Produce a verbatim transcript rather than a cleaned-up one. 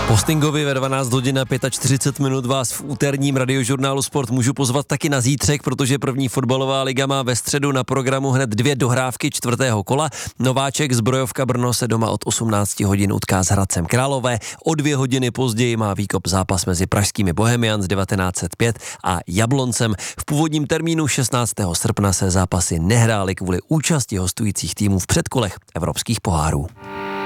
Postingovi ve dvanáct hodin a čtyřicet pět minut vás v úterním radiožurnálu Sport můžu pozvat taky na zítřek, protože první fotbalová liga má ve středu na programu hned dvě dohrávky čtvrtého kola. Nováček Zbrojovka Brno se doma od osmnáct hodin utká s Hradcem Králové. O dvě hodiny později má výkop zápas mezi pražskými Bohemians devatenáct set pět a Jabloncem. V původním termínu šestnáctého srpna se zápasy nehrály kvůli účasti hostujících týmů v předkolech evropských pohárů.